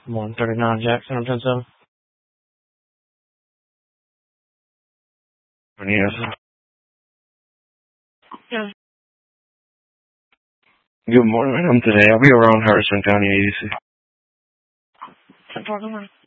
139 Jackson or 107. Yes. Yes. Good morning, ma'am. Today I'll be around Harrison County ADC. 10-4, good morning.